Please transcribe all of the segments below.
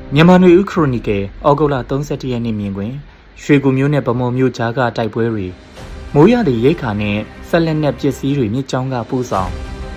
မြန်မာနွေဦးခရိုနီကယ်ဩဂုတ်လ31ရက်နေ့မြင်ကွင်းရွှေကူမျိုးနဲ့ဗမော်မျိုးကြားကတိုက်ပွဲတွေမိုးရသည့်ရိတ်ခါနဲ့ဆက်လက်နဲ့ပစ္စည်းတွေမြစ်ကြောင်းကပို့ဆောင်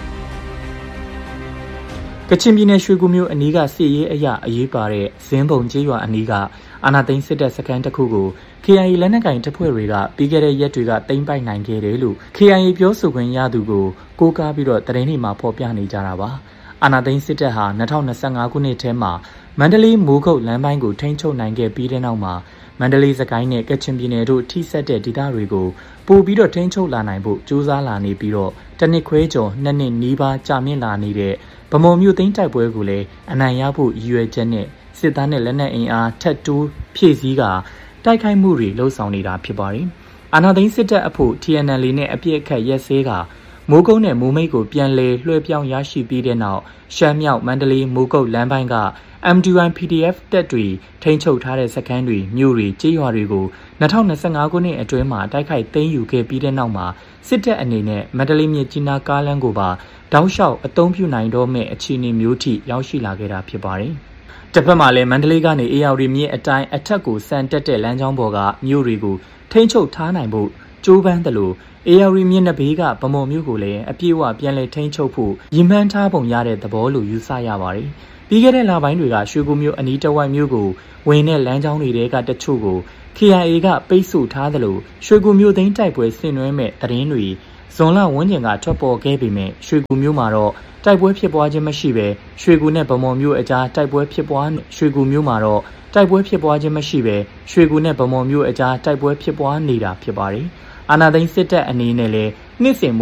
ကချင်ပြည်နယ်ရွှေကူမျိုးအနီးကစစ်ရေးအရာအရေးပါတဲ့ဇင်းပုံကျေးရွာအနီးကအာနာသိန်းစစ်တပ်စခန်းတစ်ခုကို KIA လက်နက်ကင်တပ်ဖွဲ့တွေကပြီးခဲ့တဲ့ရက်တွေကသိမ်းပိုက်နိုင်ခဲ့တယ်လို့ KIA ပြောဆိုခွင့်ရသူကိုကိုးကားပြီးတော့သတင်းတွေမှာဖော်ပြနေကြတာပါအာနာသိန်းစစ်တပ်ဟာ2025ခုနှစ်ထဲမှာမန္တလေးမိုးကုတ်လမ်းပိုင်းကိုထိန်းချုပ်နိုင်ခဲ့ပြီးတဲ့နောက်မှာမန္တလေးစကိုင်းနဲ့ကချင်ပြည်နယ်တို့ထိစပ်တဲ့ဒေသတွေကိုပို့ပြီးတော့ထိန်းချုပ်လာနိုင်ဖို့ကြိုးစားလာနေပြီးတော့တစ်နှစ်ခွဲကျော်နှစ်နှစ်နီးပါးကြာမြင့်လာနေတဲ့ဗမော်မြို့သိမ်းတိုက်ပွဲကိုလည်းအနိုင်ရဖို့ရည်ရွယ်ချက်နဲ့စစ်သားနဲ့လက်နက်အင်အားထက်တိုးဖြည့်ဆည်းကတိုက်ခိုက်မှုတွေလှုံ့ဆော်နေတာဖြစ်ပါတယ်။အာဏာသိမ်းစစ်တပ်အဖို့ TNL နဲ့အပြစ်အခတ်ရက်စဲကမိုးကုတ်နဲ့မိုးမိတ်ကိုပြန်လည်လွှဲပြောင်းရရှိပြီးတဲ့နောက်ရှမ်းမြောက်မန္တလေးမိုးကုတ်လမ်းပိုင်းက MDY PDF တပ်တွေထိန်းချုပ်ထားတဲ့စခန်းတွေမြို့တွေကျေးရွာတွေကို2025ခုနှစ်အတွင်းမှာတိုက်ခိုက်သိမ်းယူခဲ့ပြီးတဲ့နောက်မှာစစ်တပ်အနေနဲ့မန္တလေးမြစ်ကြီးနားကားလမ်းကိုပါတောက်လျှောက်အသုံးပြုနိုင်တော့မဲ့အခြေအနေမျိုးထိရောက်ရှိလာခဲ့တာဖြစ်ပါတယ်။တစ်ဖက်မှာလည်းမန္တလေးကနေအေရဝတီမြစ်အတိုင်းအထက်ကိုစံတက်တဲ့လမ်းကြောင်းပေါ်ကမြို့တွေကိုထိန်းချုပ်ထားနိုင်ဖို့ကြိုးပမ်းတယ်လို့အေရဝတီမြစ်နှစ်ဘေးကဗမော်မြို့ကိုလည်းအပြည့်အဝပြန်လည်ထိန်းချုပ်ဖို့ရည်မှန်းထားပုံရတဲ့သဘောလို့ယူဆရပါတယ်။ပြီးခဲ့တဲ့လပိုင်းတွေကရွှေကူမြို့အနီးတဝိုက်မြို့ကိုဝင်တဲ့လမ်းကြောင်းတွေကတချို့ကို KIA ကပိတ်ဆို့ထားသလိုရွှေကူမြို့သိမ်းတိုက်ပွဲဆင်နွှဲမဲ့သတင်းတွေဇွန်လဝန်းကျင်ကထွက်ပေါ်ခဲ့ပေမဲ့ရွှေကူမြို့မှာတော့တိုက်ပွဲဖြစ်ပွားခြင်းမရှိပဲရွှေကူနဲ့ဗမော်မြို့အကြားတိုက်ပွဲဖြစ်ပွားရွှေကူမြို့မှာတော့တိုက်ပွဲဖြစ်ပွားခြင်းမရှိပဲရွှေကူနဲ့ဗမော်မြို့အကြားတိုက်ပွဲဖြစ်ပွားနေတာဖြစ်ပါတယ်။အာဏာသိမ်းစစ်တပ်အနေနဲ့လည်းနှစ်စဉ်